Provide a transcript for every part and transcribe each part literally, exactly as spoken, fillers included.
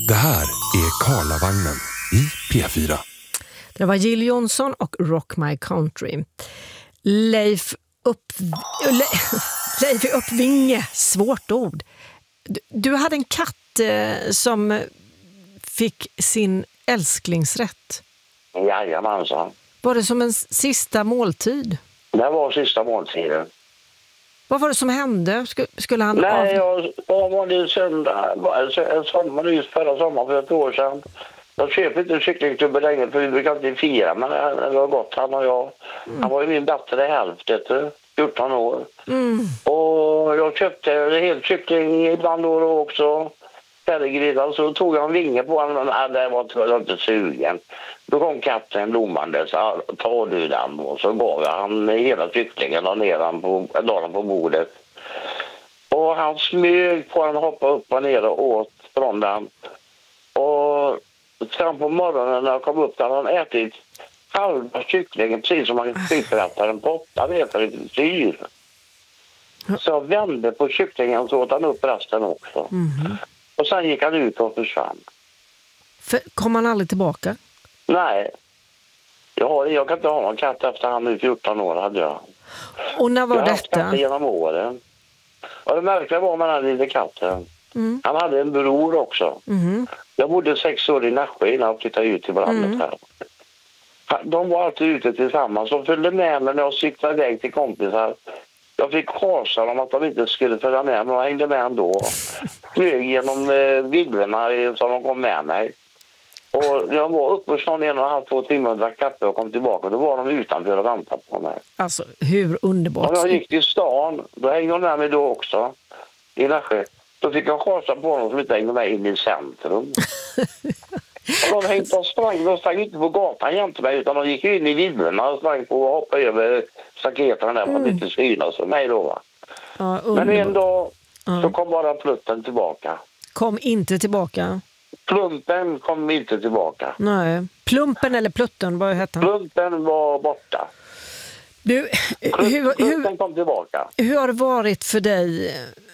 Det här är Karlavagnen i P fyra. Det var Jill Johnson och Rock My Country. Leif upp Le, Leif Uppvinge, svårt ord. Du, du hade en katt eh, som fick sin älsklingsrätt. Jajamensan. Var det som en sista måltid? Det var sista måltiden. Vad var det som hände? Skulle han Nej, av... jag var vanlig söndag, en sommar just förra sommaren för ett år sedan. Jag köpte inte kycklingklubben länge för vi brukar inte fira, men det var gott han och jag. Mm. Han var ju min bättre hälft, fjorton år. Mm. Och jag köpte helt kyckling ibland då också. Färdiggrillad, så tog jag en vinge på honom, men det var jag inte sugen. Då kom katten blommande, så tar du den, och så gav jag han hela kycklingen och ner den på, den på bordet. Och han smög på den, hoppade upp och ner och åt från den. Och sen på morgonen när jag kom upp där, han ätit halva kycklingen precis som man skiprättar en potta, vet jag, lite syr. Så jag vände på kycklingen så åt han upp resten också. Mm. Och sen gick han ut och försvann. För, kom han aldrig tillbaka? Nej. Jag, har, jag kan inte ha någon katt efter han nu fjorton år hade jag. Och när var jag detta? Jag har haft genom åren. Och det märkliga var med den lilla katten. Mm. Han hade en bror också. Mm. Jag bodde sex år i Nässjö innan jag flyttade ut till landet mm. här. De var alltid ute tillsammans. De följde med mig när jag cyklade iväg till kompisar. Jag fick hasa dem att de inte skulle följa med, men de hängde med ändå. Flög genom eh, vidderna som de kom med mig. Och jag var uppe snart en och en halv, två timmar och drack kaffe och kom tillbaka. Då var de utanför och väntade på mig. Alltså, hur underbart. Och jag gick till stan, då hängde de med mig då också. I Nässjö. Då fick jag hasa på dem som inte hängde med in i centrum. Och de hängde och sprang, de sprang inte på gatan jämte mig, utan de gick in i vidderna och sprang på och hoppade över staketen där, mm. för att inte synas för mig då, va. Ja, men en dag ja. så kom bara plutten tillbaka. Kom inte tillbaka? Plumpen kom inte tillbaka. Nej. Plumpen eller plutten, vad hette han? Plumpen var borta. Du, hur, Plumpen hur, kom tillbaka. Hur har det varit för dig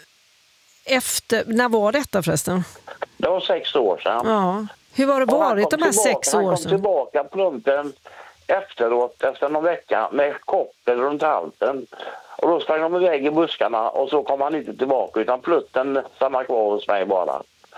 efter, när var detta förresten? Det var sex år sedan. Ja. Hur har det varit de här tillbaka, sex åren? Han kom tillbaka, plumpen, efteråt, efter någon vecka, med koppel runt halsen. Och då sprang de iväg i buskarna och så kom han inte tillbaka, utan plutten stannade kvar hos mig bara.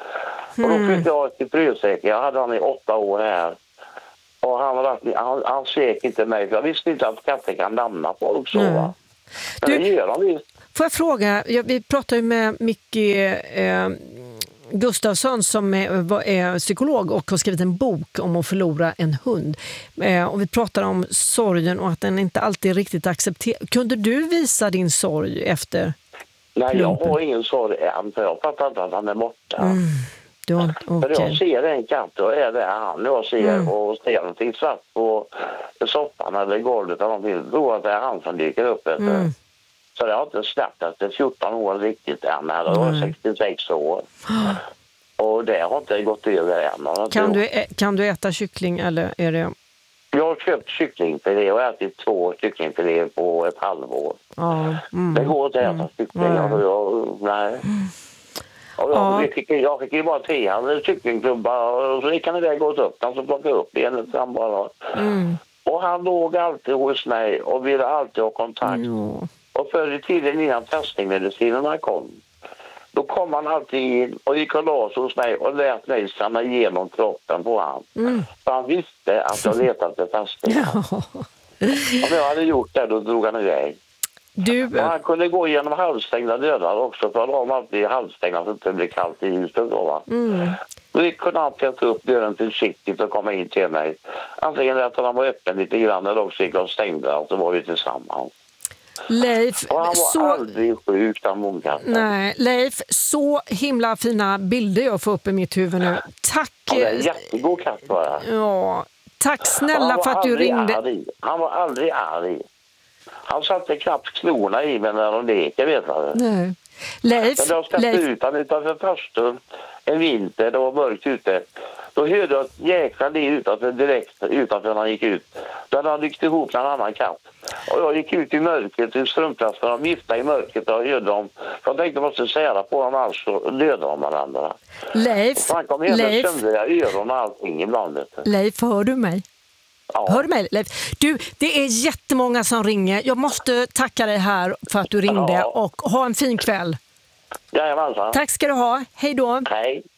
Mm. Och då flyttade jag till Frösäker. Jag hade han i åtta år här. Och han, var, han, han svek inte mig, för jag visste inte att katter kan lämna folk så, va. Men du, det gör de visst. Får jag fråga, jag, vi pratade ju med Micke eh, Gustafsson som är, är psykolog och har skrivit en bok om att förlora en hund. Eh, och vi pratade om sorgen och att den inte alltid är riktigt accepterad. Kunde du visa din sorg efter Nej, plumpen? Jag har ingen sorg än, för jag fattar inte att han är borta. Mm. Då, okay. För jag ser en katt och är det han jag ser mm. och ser någonting svart på soffan eller golvet eller någonting. Då att det är han som dyker upp efter. Mm. Så det har inte släppt efter fjorton år riktigt än. Det var sextiosex år. Mm. Och det har inte gått över än. Kan du, kan du äta kyckling eller är det... Jag har köpt kycklingfilé och ätit två kycklingfilé på ett halvår. Ja. Mm. Det går inte att äta kyckling. Mm. Alltså jag, nej. Mm. Och jag, ja. fick, jag fick ju bara tre andra kycklingklubbar och så gick han iväg och upp den, så plockade jag upp benet han bara. Mm. Och han låg alltid hos mig och ville alltid ha kontakt. Mm. Och förr i tiden innan testningsmedicinerna kom, då kom han alltid in och gick och las hos mig och lät mig stanna igenom kroppen på han. Mm. För han visste att jag letade efter testningar. Ja. Om jag hade gjort det, då drog han iväg. Du... Han kunde gå genom halvstängda dörrar också, för de var alltid halvstängda så att det blev kallt i huset då, va. Mm. Då kunde han täta upp dörren försiktigt och komma in till mig. Antingen att han var öppen lite grann eller också gick och stängde och så var vi tillsammans. Leif, och han var så... aldrig sjuk, den mångkatten. Nej, Leif, så himla fina bilder jag får upp i mitt huvud nu. Tack. Ja, det är en jättegod katt bara. Ja, tack snälla för att du ringde. Arg. Han var aldrig arg. Han satte knappt klorna i mig när de leker, vet du. Nej. Leif, Men jag ska Leif. ut han utanför förstun en vinter, det var mörkt ute. Då hörde jag ett jäkla liv utanför, direkt utanför när han gick ut. Då hade han lyft ihop med en annan katt. Och jag gick ut i mörkret, i strömplasten, och viftade i mörkret och hörde dem. För jag tänkte att jag måste sära på dem alls och döda dem varandra. Leif, Han kom hem Leif, och sömnade öron och allting ibland. Leif, hör du mig? Ja. Hör du mig, Leif? Du, det är jättemånga som ringer. Jag måste tacka dig här för att du ringde Ja. och ha en fin kväll. Jajamensan. Tack ska du ha. Hej då. Hej.